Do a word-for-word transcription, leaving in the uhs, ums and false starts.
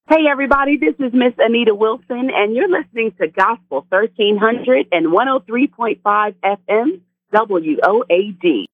Hey, everybody, this is Miss Anita Wilson, and you're listening to Gospel thirteen hundred and one oh three point five F M W O A D.